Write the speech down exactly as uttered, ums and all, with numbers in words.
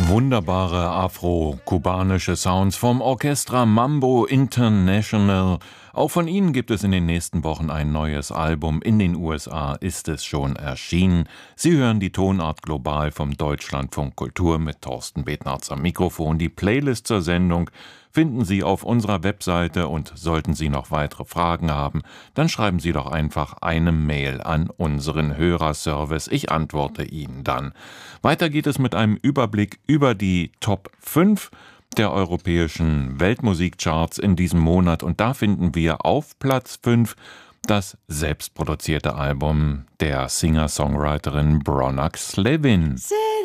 Wunderbare afro-kubanische Sounds vom Orchestra Mambo International. Auch von ihnen gibt es in den nächsten Wochen ein neues Album. In den U S A ist es schon erschienen. Sie hören die Tonart Global vom Deutschlandfunk Kultur mit Thorsten Betnarz am Mikrofon. Die Playlist zur Sendung finden Sie auf unserer Webseite, und sollten Sie noch weitere Fragen haben, dann schreiben Sie doch einfach eine Mail an unseren Hörerservice. Ich antworte Ihnen dann. Weiter geht es mit einem Überblick über die Top fünf der europäischen Weltmusikcharts in diesem Monat, und da finden wir auf Platz fünf das selbstproduzierte Album der Singer-Songwriterin Bronagh Slevin.